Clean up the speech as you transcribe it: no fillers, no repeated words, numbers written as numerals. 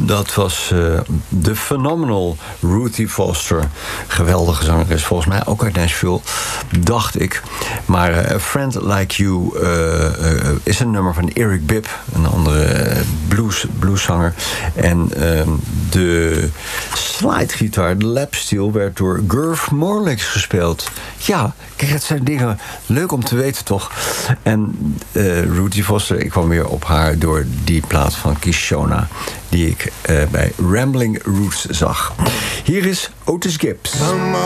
Dat was de phenomenal Ruthie Foster. Geweldige zangeres, volgens mij ook uit Nashville, dacht ik. Maar A Friend Like You is een nummer van Eric Bibb, een andere blueszanger. En de slidegitaar, de lapsteel, werd door Gurf Morlix gespeeld. Ja, kijk, dat zijn dingen leuk om te weten, toch? En Ruthie Foster, ik kwam weer op haar door die plaat van Kishona, die ik bij Rambling Roots zag. Hier is Otis Gibbs.